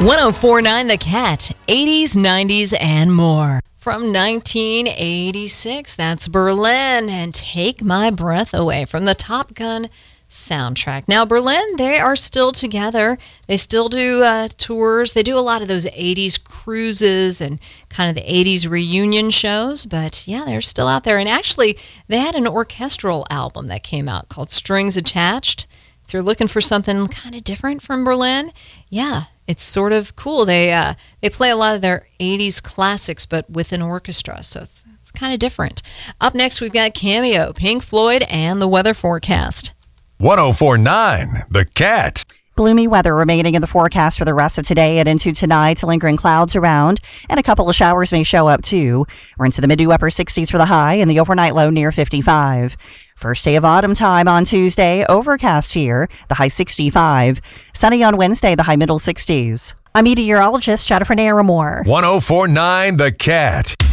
1049 The Cat, 80s, 90s, and more. From 1986, that's Berlin and Take My Breath Away from the Top Gun soundtrack. Now, Berlin, they are still together. They still do tours. They do a lot of those 80s cruises and kind of the 80s reunion shows. But, yeah, they're still out there. And actually, they had an orchestral album that came out called Strings Attached. If you're looking for something kind of different from Berlin, yeah, it's sort of cool. They play a lot of their 80s classics, but with an orchestra, so it's kind of different. Up next, we've got Cameo, Pink Floyd, and the weather forecast. 1049 The Cat. Gloomy weather remaining in the forecast for the rest of today and into tonight. Lingering clouds around, and a couple of showers may show up too. We're into the mid to upper 60s for the high and the overnight low near 55. First day of autumn time on Tuesday, overcast here, the high 65. Sunny on Wednesday, the high middle 60s. I'm meteorologist Jennifer Naramore. 1049 The Cat.